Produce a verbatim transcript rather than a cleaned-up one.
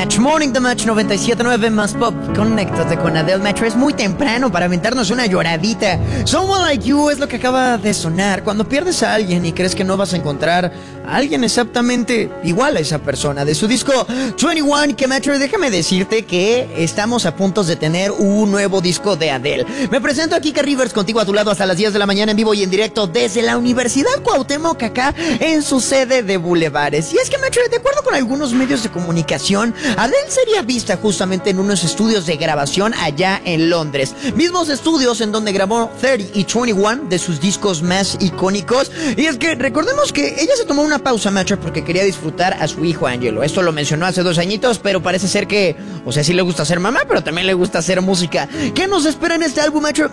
Match, Morning the Match noventa y siete punto nueve más pop. Conéctate con Adele, Metro. Es muy temprano para aventarnos una lloradita. Someone Like You es lo que acaba de sonar. Cuando pierdes a alguien y crees que no vas a encontrar a alguien exactamente igual a esa persona. De su disco veintiuno, que Metro, déjame decirte que estamos a punto de tener un nuevo disco de Adele. Me presento aquí, Kika Rivers, contigo a tu lado hasta las diez de la mañana en vivo y en directo desde la Universidad Cuauhtémoc, acá en su sede de Bulevares. Y es que, Metro, de acuerdo con algunos medios de comunicación, Adele sería vista justamente en unos estudios de grabación allá en Londres. Mismos estudios en donde grabó treinta y veintiuno de sus discos más icónicos. Y es que recordemos que ella se tomó una pausa, Metro, porque quería disfrutar a su hijo Angelo. Esto lo mencionó hace dos añitos, pero parece ser que, o sea, sí le gusta ser mamá, pero también le gusta hacer música. ¿Qué nos espera en este álbum, Metro?